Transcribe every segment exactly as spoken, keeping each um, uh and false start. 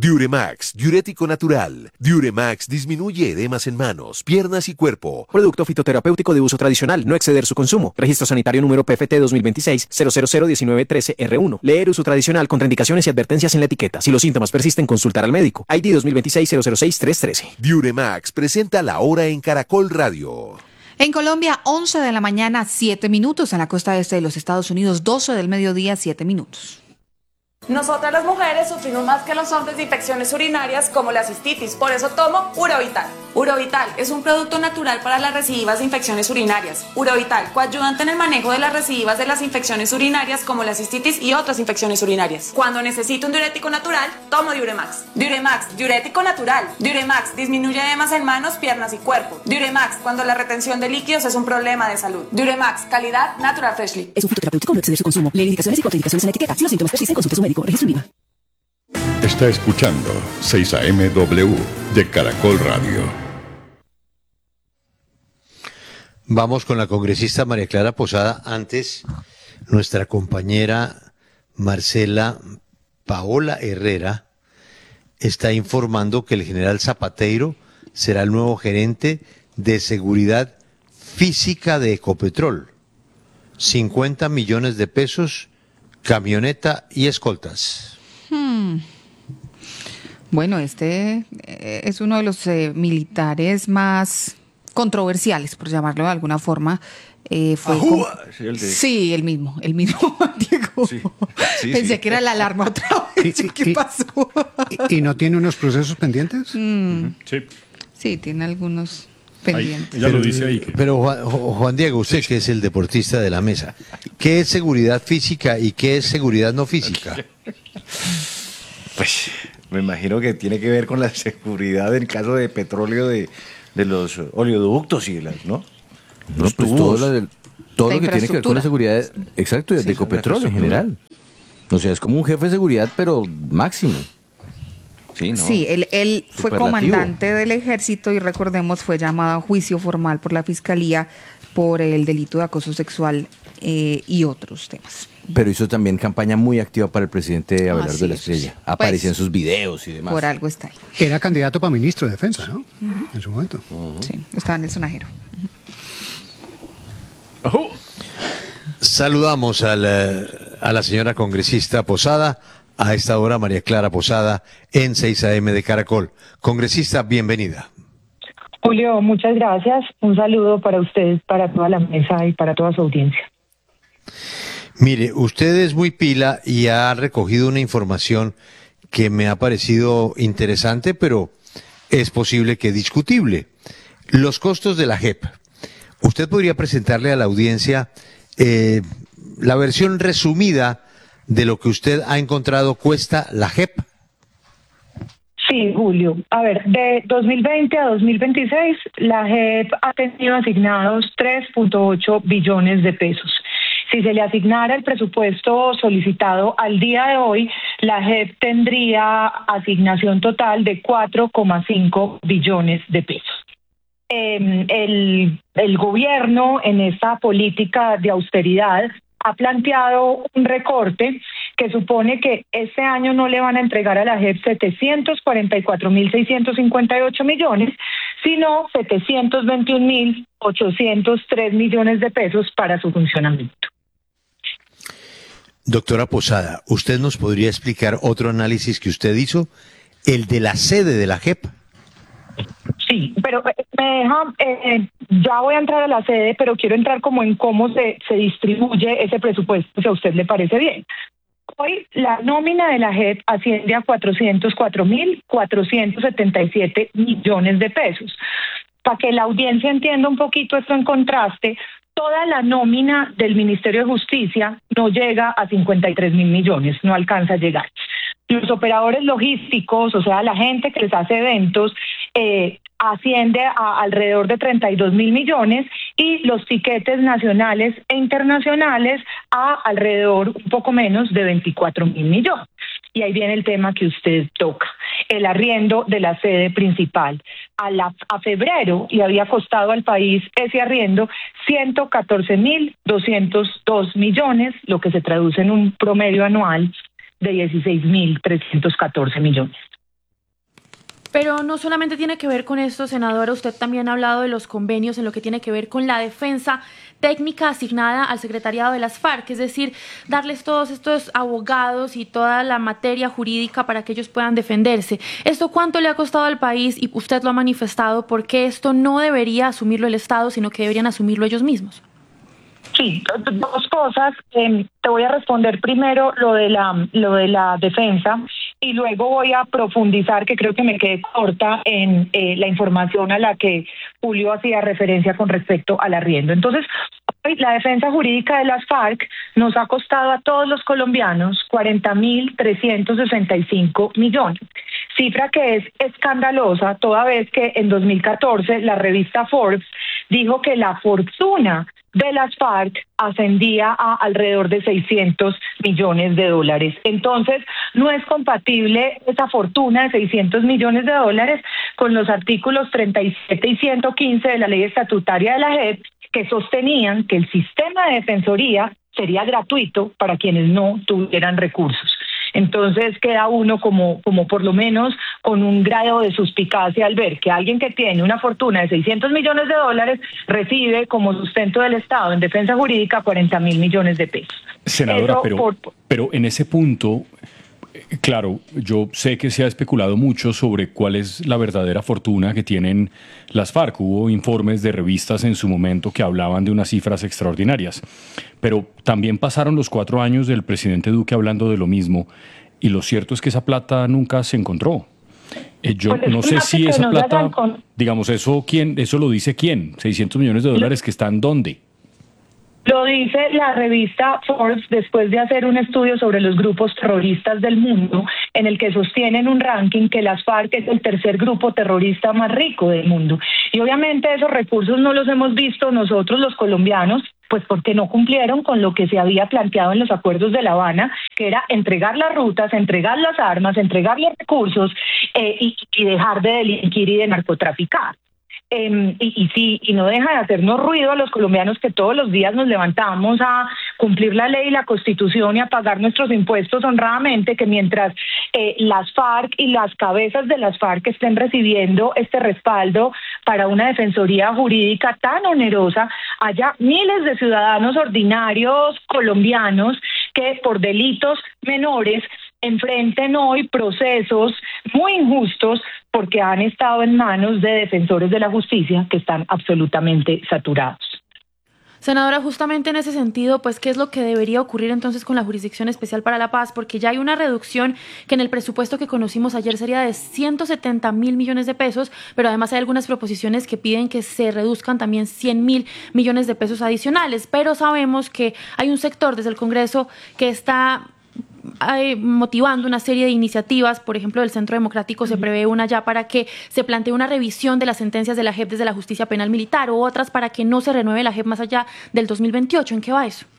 Diuremax, diurético natural. Diuremax disminuye edemas en manos, piernas y cuerpo. Producto fitoterapéutico de uso tradicional, no exceder su consumo. Registro sanitario número P F T dos mil veintiséis cero cero cero diecinueve trece R uno. Leer uso tradicional, contraindicaciones y advertencias en la etiqueta. Si los síntomas persisten, consultar al médico. I D dos mil veintiséis cero cero seis tres trece. Diuremax presenta la hora en Caracol Radio. En Colombia, once de la mañana, siete minutos. En la costa este de los Estados Unidos, doce del mediodía, siete minutos. Nosotras las mujeres sufrimos más que los hombres de infecciones urinarias como la cistitis, por eso tomo Urovital. Urovital es un producto natural para las recidivas de infecciones urinarias. Urovital, coayudante en el manejo de las recidivas de las infecciones urinarias como la cistitis y otras infecciones urinarias. Cuando necesito un diurético natural, tomo Diuremax. Diuremax, diurético natural. Diuremax disminuye edemas en manos, piernas y cuerpo. Diuremax, cuando la retención de líquidos es un problema de salud. Diuremax, calidad Natural Freshly. Es un fitoterapéutico, no exceder su consumo. Lee indicaciones y contraindicaciones en la etiqueta. Si los síntomas persisten, consulte a su médico. Registro INVIMA. Está escuchando seis A M W de Caracol Radio. Vamos con la congresista María Clara Posada. Antes, nuestra compañera Marcela Paola Herrera está informando que el general Zapateiro será el nuevo gerente de seguridad física de Ecopetrol. cincuenta millones de pesos, camioneta y escoltas. Hmm. Bueno, este eh, es uno de los eh, militares más controversiales, por llamarlo de alguna forma. Eh, fue con... sí, el de... sí, el mismo, el mismo, Diego. Sí, sí, Pensé sí. que era la alarma otra vez. ¿Y, ¿Qué y, pasó? y, ¿Y no tiene unos procesos pendientes? Mm, Sí. sí, tiene algunos Ahí, pendientes. ella lo dice ahí. que- Pero Juan, Juan Diego, usted que es el deportista de la mesa, ¿qué es seguridad física y qué es seguridad no física? Pues me imagino que tiene que ver con la seguridad en caso de petróleo de, de los oleoductos y de las, ¿no? No, Los pues tubos. todo, lo, del- todo La lo que tiene que ver con la seguridad, exacto, de Sí. Ecopetrol en general. O sea, es como un jefe de seguridad, pero máximo. Sí, ¿no? Sí, él, él fue Superlativo. comandante del ejército y recordemos fue llamado a juicio formal por la fiscalía por el delito de acoso sexual eh, y otros temas. Pero hizo también campaña muy activa para el presidente Abelardo Así de la es. Estrella. Pues, Aparecía en sus videos y demás. Por algo está ahí. Era candidato para ministro de Defensa, ¿no? En su momento. Sí, estaba en el sonajero. Saludamos a la, a la señora congresista Posada, a esta hora María Clara Posada, en seis A M de Caracol. Congresista, bienvenida. Julio, muchas gracias. Un saludo para ustedes, para toda la mesa y para toda su audiencia. Mire, usted es muy pila y ha recogido una información que me ha parecido interesante, pero es posible que discutible. Los costos de la J E P. ¿Usted podría presentarle a la audiencia eh, la versión resumida de lo que usted ha encontrado cuesta la J E P? Sí, Julio. A ver, de dos mil veinte a dos mil veintiséis, la J E P ha tenido asignados tres punto ocho billones de pesos. Si se le asignara el presupuesto solicitado al día de hoy, la J E P tendría asignación total de cuatro coma cinco billones de pesos. Eh, el, el gobierno en esta política de austeridad ha planteado un recorte que supone que este año no le van a entregar a la J E P setecientos cuarenta y cuatro mil seiscientos cincuenta y ocho millones, sino setecientos veintiún mil ochocientos tres millones de pesos para su funcionamiento. Doctora Posada, ¿usted nos podría explicar otro análisis que usted hizo? El de la sede de la J E P. Sí, pero eh, me deja, eh, ya voy a entrar a la sede, pero quiero entrar como en cómo se, se distribuye ese presupuesto, si a usted le parece bien. Hoy la nómina de la J E P asciende a cuatrocientos cuatro mil cuatrocientos setenta y siete millones de pesos. Para que la audiencia entienda un poquito esto en contraste, toda la nómina del Ministerio de Justicia no llega a cincuenta y tres mil millones, no alcanza a llegar. Los operadores logísticos, o sea, la gente que les hace eventos, eh, asciende a alrededor de treinta y dos mil millones y los tiquetes nacionales e internacionales a alrededor un poco menos de veinticuatro mil millones. Y ahí viene el tema que usted toca, el arriendo de la sede principal. A, la, a febrero le había costado al país ese arriendo ciento catorce mil doscientos dos millones, lo que se traduce en un promedio anual de dieciséis mil trescientos catorce millones. Pero no solamente tiene que ver con esto, senadora, usted también ha hablado de los convenios en lo que tiene que ver con la defensa técnica asignada al secretariado de las FARC, es decir, darles todos estos abogados y toda la materia jurídica para que ellos puedan defenderse. ¿Esto cuánto le ha costado al país? Y usted lo ha manifestado, porque esto no debería asumirlo el Estado, sino que deberían asumirlo ellos mismos. Sí, dos cosas. Eh, te voy a responder primero lo de la lo de la defensa y luego voy a profundizar, que creo que me quedé corta en eh, la información a la que Julio hacía referencia con respecto al arriendo. Entonces, hoy la defensa jurídica de las FARC nos ha costado a todos los colombianos cuarenta mil trescientos sesenta y cinco millones. Cifra que es escandalosa, toda vez que en dos mil catorce la revista Forbes dijo que la fortuna de las FARC ascendía a alrededor de seiscientos millones de dólares. Entonces, no es compatible esa fortuna de seiscientos millones de dólares con los artículos treinta y siete y ciento quince de la ley estatutaria de la J E P, que sostenían que el sistema de defensoría sería gratuito para quienes no tuvieran recursos. Entonces queda uno como, como por lo menos con un grado de suspicacia al ver que alguien que tiene una fortuna de seiscientos millones de dólares recibe como sustento del Estado en defensa jurídica cuarenta mil millones de pesos. Senadora, Eso pero, por... pero en ese punto, claro, yo sé que se ha especulado mucho sobre cuál es la verdadera fortuna que tienen las FARC. Hubo informes de revistas en su momento que hablaban de unas cifras extraordinarias, pero también pasaron los cuatro años del presidente Duque hablando de lo mismo, y lo cierto es que esa plata nunca se encontró. Eh, yo Pues no sé si esa plata, con... digamos, eso quién, eso lo dice quién, seiscientos millones de dólares que están ¿dónde? Lo dice la revista Forbes después de hacer un estudio sobre los grupos terroristas del mundo, en el que sostienen un ranking que las FARC es el tercer grupo terrorista más rico del mundo. Y obviamente esos recursos no los hemos visto nosotros los colombianos, pues porque no cumplieron con lo que se había planteado en los acuerdos de La Habana, que era entregar las rutas, entregar las armas, entregar los recursos eh, y, y dejar de delinquir y de narcotraficar. Eh, y, y sí, y no deja de hacernos ruido a los colombianos que todos los días nos levantamos a cumplir la ley y la Constitución y a pagar nuestros impuestos honradamente, que mientras eh, las FARC y las cabezas de las FARC estén recibiendo este respaldo para una defensoría jurídica tan onerosa, haya miles de ciudadanos ordinarios colombianos que por delitos menores enfrenten hoy procesos muy injustos porque han estado en manos de defensores de la justicia que están absolutamente saturados. Senadora, justamente en ese sentido, pues, ¿qué es lo que debería ocurrir entonces con la Jurisdicción Especial para la Paz? Porque ya hay una reducción que en el presupuesto que conocimos ayer sería de ciento setenta mil millones de pesos, pero además hay algunas proposiciones que piden que se reduzcan también cien mil millones de pesos adicionales. Pero sabemos que hay un sector desde el Congreso que está motivando una serie de iniciativas. Por ejemplo, del Centro Democrático se prevé una ya para que se plantee una revisión de las sentencias de la J E P desde la justicia penal militar, o otras para que no se renueve la J E P más allá del dos mil veintiocho. ¿En qué va eso?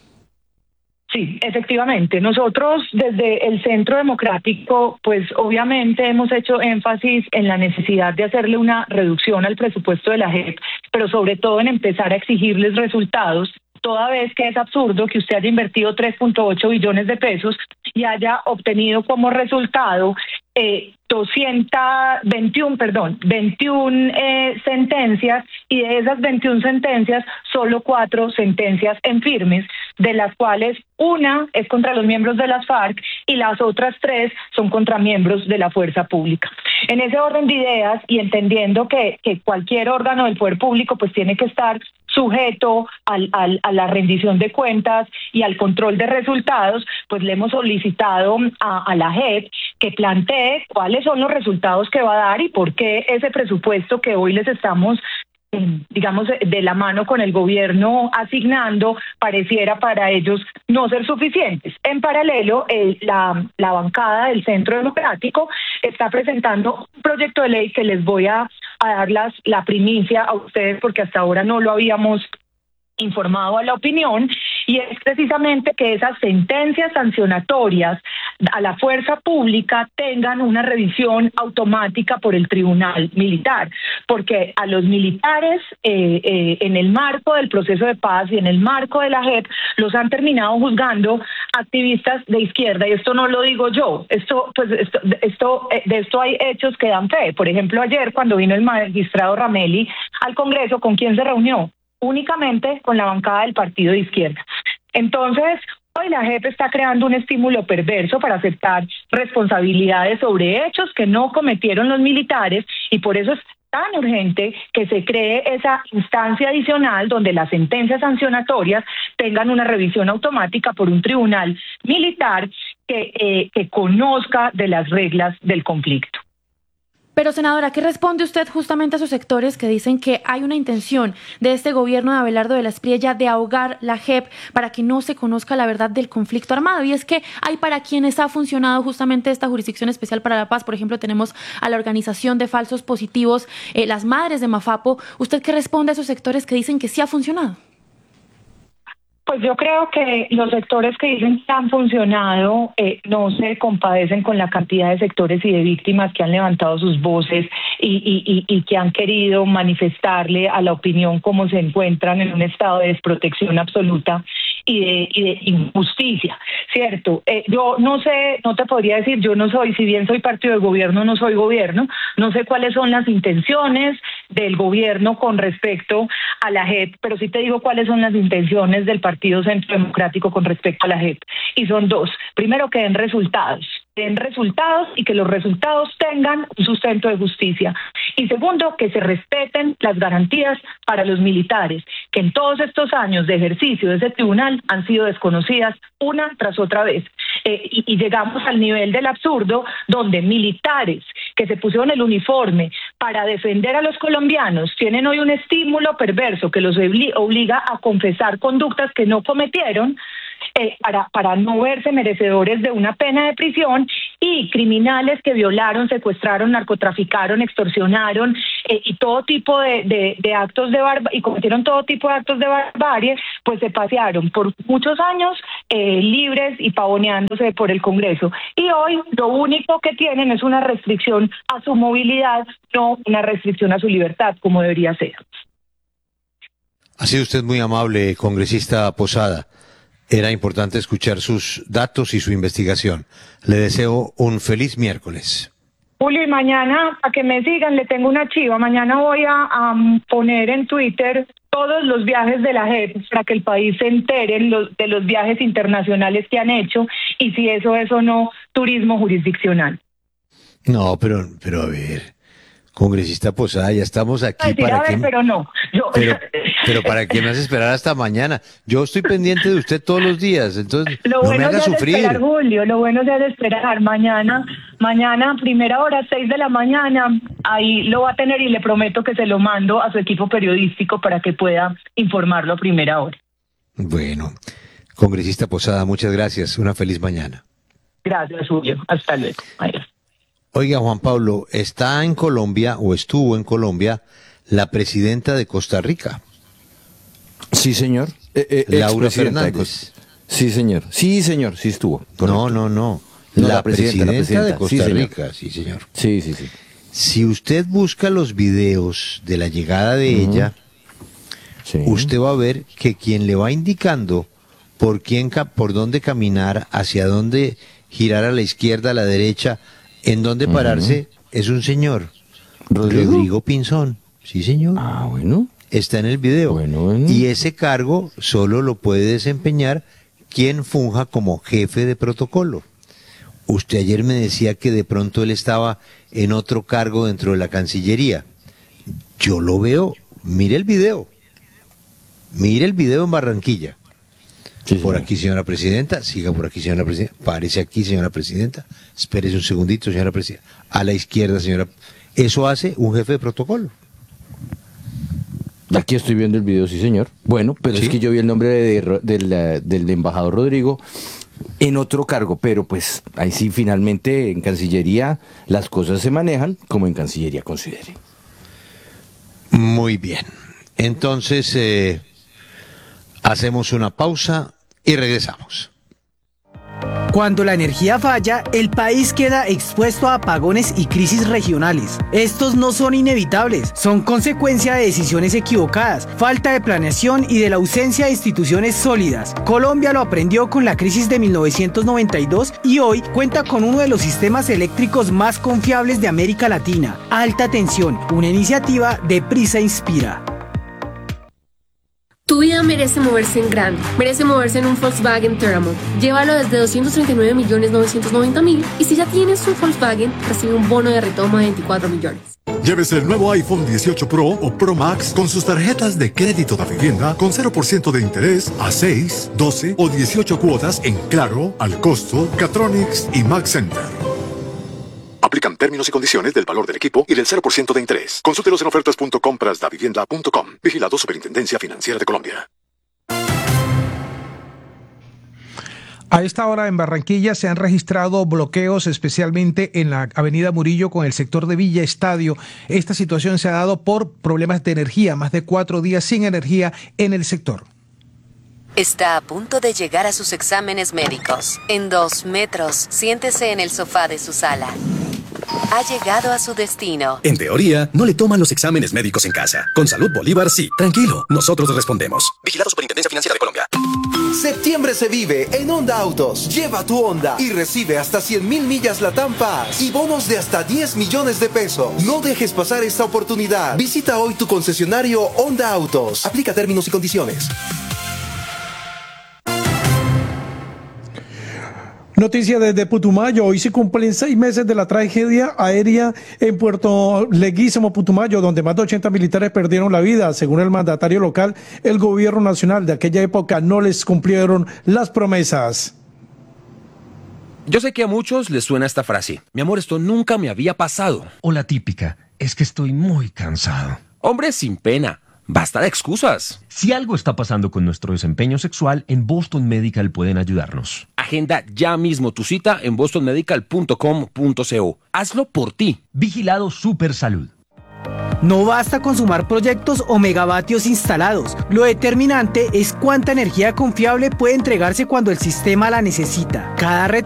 Sí, efectivamente. Nosotros desde el Centro Democrático, pues obviamente hemos hecho énfasis en la necesidad de hacerle una reducción al presupuesto de la J E P, pero sobre todo en empezar a exigirles resultados, toda vez que es absurdo que usted haya invertido tres punto ocho billones de pesos y haya obtenido como resultado eh, doscientos veintiuno, perdón, veintiuna eh, sentencias, y de esas veintiuna sentencias, solo cuatro sentencias en firmes, de las cuales una es contra los miembros de las FARC y las otras tres son contra miembros de la fuerza pública. En ese orden de ideas, y entendiendo que, que cualquier órgano del poder público pues tiene que estar sujeto al, al, a la rendición de cuentas y al control de resultados, pues le hemos solicitado a, a la J E P que plantee cuáles son los resultados que va a dar y por qué ese presupuesto que hoy les estamos, eh, digamos, de la mano con el gobierno asignando, pareciera para ellos no ser suficientes. En paralelo, eh, la, la bancada del Centro Democrático está presentando un proyecto de ley que les voy a, a dar las, la primicia a ustedes porque hasta ahora no lo habíamos informado a la opinión, y es precisamente que esas sentencias sancionatorias a la fuerza pública tengan una revisión automática por el Tribunal Militar, porque a los militares eh, eh, en el marco del proceso de paz y en el marco de la J E P los han terminado juzgando activistas de izquierda, y esto no lo digo yo, esto pues esto, esto de esto hay hechos que dan fe. Por ejemplo, ayer cuando vino el magistrado Ramelli al Congreso, ¿con quién se reunió? Únicamente con la bancada del partido de izquierda. Entonces, hoy la J E P está creando un estímulo perverso para aceptar responsabilidades sobre hechos que no cometieron los militares, y por eso es tan urgente que se cree esa instancia adicional donde las sentencias sancionatorias tengan una revisión automática por un tribunal militar que, eh, que conozca de las reglas del conflicto. Pero, senadora, ¿qué responde usted justamente a esos sectores que dicen que hay una intención de este gobierno de Abelardo de la Espriella de ahogar la J E P para que no se conozca la verdad del conflicto armado? Y es que hay para quienes ha funcionado justamente esta Jurisdicción Especial para la Paz. Por ejemplo, tenemos a la Organización de Falsos Positivos, eh, las Madres de Mafapo. ¿Usted qué responde a esos sectores que dicen que sí ha funcionado? Pues yo creo que los sectores que dicen que han funcionado eh, no se compadecen con la cantidad de sectores y de víctimas que han levantado sus voces y, y, y, y que han querido manifestarle a la opinión cómo se encuentran en un estado de desprotección absoluta y de, y de injusticia, ¿cierto? Eh, yo no sé, no te podría decir, yo no soy, si bien soy partido de gobierno, no soy gobierno, no sé cuáles son las intenciones del gobierno con respecto a la J E P, pero sí te digo cuáles son las intenciones del Partido Centro Democrático con respecto a la J E P, y son dos. Primero, que den resultados, den resultados y que los resultados tengan un sustento de justicia. Y segundo, que se respeten las garantías para los militares, que en todos estos años de ejercicio de ese tribunal han sido desconocidas una tras otra vez. Eh, y, y llegamos al nivel del absurdo donde militares que se pusieron el uniforme para defender a los colombianos tienen hoy un estímulo perverso que los obliga a confesar conductas que no cometieron, Eh, para, para no verse merecedores de una pena de prisión, y criminales que violaron, secuestraron, narcotraficaron, extorsionaron eh, y todo tipo de, de, de actos de barbarie, y cometieron todo tipo de actos de barbarie, pues se pasearon por muchos años eh, libres y pavoneándose por el Congreso. Y hoy lo único que tienen es una restricción a su movilidad, no una restricción a su libertad, como debería ser. Ha sido usted muy amable, congresista Posada. Era importante escuchar sus datos y su investigación. Le deseo un feliz miércoles. Julio, y mañana, para que me sigan, le tengo una chiva. Mañana voy a, a poner en Twitter todos los viajes de la J E P para que el país se entere los, de los viajes internacionales que han hecho, y si eso es o no turismo jurisdiccional. No, pero, pero a ver, congresista Posada, ya estamos aquí. Decir, para a ver, que... pero no. Yo... Pero, pero ¿para qué me hace esperar hasta mañana? Yo estoy pendiente de usted todos los días, entonces lo no bueno me haga es sufrir. Esperar, Julio, lo bueno es esperar. Mañana, mañana, primera hora, seis de la mañana, ahí lo va a tener, y le prometo que se lo mando a su equipo periodístico para que pueda informarlo a primera hora. Bueno, congresista Posada, muchas gracias. Una feliz mañana. Gracias, Julio. Hasta luego. Adiós. Oiga, Juan Pablo, está en Colombia, o estuvo en Colombia, la presidenta de Costa Rica. Sí, señor. Eh, eh, Laura expresidenta de Fernández. Costa- Sí, señor. Sí, señor. Sí estuvo. Correcto. No, no, no. No, la, la presidenta, presidenta, la presidenta. de Costa Sí, señor. Rica, sí, señor. Sí, sí, sí. Si usted busca los videos de la llegada de Ujú. ella, Sí. usted va a ver que quien le va indicando por quién, ca- por dónde caminar, hacia dónde girar a la izquierda, a la derecha, en dónde Ujú. pararse, es un señor, ¿Rodrigo? Rodrigo Pinzón. Sí, señor. Ah, bueno. Está en el video. Bueno, bueno. Y ese cargo solo lo puede desempeñar quien funja como jefe de protocolo. Usted ayer me decía que de pronto él estaba en otro cargo dentro de la Cancillería. Yo lo veo. Mire el video. Mire el video en Barranquilla. Sí, Por señor. aquí, señora presidenta. Siga por aquí, señora presidenta. Párese aquí, señora presidenta. Espérese un segundito, señora presidenta. A la izquierda, señora. Eso hace un jefe de protocolo. Aquí estoy viendo el video, sí, señor. Bueno, pero ¿Sí? es que yo vi el nombre de, de- del, eh, del embajador Rodrigo en otro cargo, pero pues ahí sí, finalmente en Cancillería las cosas se manejan como en Cancillería considere. Muy bien. Entonces, eh, Hacemos una pausa y regresamos. Cuando la energía falla, el país queda expuesto a apagones y crisis regionales. Estos no son inevitables, son consecuencia de decisiones equivocadas, falta de planeación y de la ausencia de instituciones sólidas. Colombia lo aprendió con la crisis de mil novecientos noventa y dos y hoy cuenta con uno de los sistemas eléctricos más confiables de América Latina. Alta Tensión, una iniciativa de Prisa Inspira. Tu vida merece moverse en grande, merece moverse en un Volkswagen Terramont. Llévalo desde doscientos treinta y nueve millones novecientos noventa mil y si ya tienes un Volkswagen, recibe un bono de retoma de veinticuatro millones. Llévese el nuevo iPhone dieciocho Pro o Pro Max con sus tarjetas de crédito de vivienda con cero por ciento de interés a seis, doce o dieciocho cuotas en Claro, Al Costo, Catronics y Max Center. Aplican términos y condiciones del valor del equipo y del cero por ciento de interés. Consúltelos en ofertas punto compras da vivienda punto com. Vigilado Superintendencia Financiera de Colombia. A esta hora en Barranquilla se han registrado bloqueos, especialmente en la avenida Murillo con el sector de Villa Estadio. Esta situación se ha dado por problemas de energía, más de cuatro días sin energía en el sector. Está a punto de llegar a sus exámenes médicos. En dos metros, siéntese en el sofá de su sala. Ha llegado a su destino. En teoría, no le toman los exámenes médicos en casa. Con Salud Bolívar, sí. Tranquilo, nosotros respondemos. Vigilado Superintendencia Financiera de Colombia. Septiembre se vive en Honda Autos. Lleva tu Honda y recibe hasta cien mil millas Latam Paz y bonos de hasta diez millones de pesos. No dejes pasar esta oportunidad. Visita hoy tu concesionario Honda Autos. Aplica términos y condiciones. Noticia desde Putumayo. Hoy se cumplen seis meses de la tragedia aérea en Puerto Leguízamo, Putumayo, donde más de ochenta militares perdieron la vida. Según el mandatario local, el gobierno nacional de aquella época no les cumplieron las promesas. Yo sé que a muchos les suena esta frase. Mi amor, esto nunca me había pasado. O la típica, es que estoy muy cansado. Hombre, sin pena. Basta de excusas. Si algo está pasando con nuestro desempeño sexual, en Boston Medical pueden ayudarnos. Agenda ya mismo tu cita en boston medical punto com punto co. Hazlo por ti. Vigilado Supersalud. No basta con sumar proyectos o megavatios instalados. Lo determinante es cuánta energía confiable puede entregarse cuando el sistema la necesita. Cada red